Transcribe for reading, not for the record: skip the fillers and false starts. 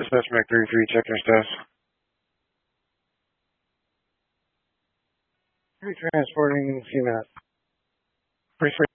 Suspect 33, check your status. Transporting CMAT. Free.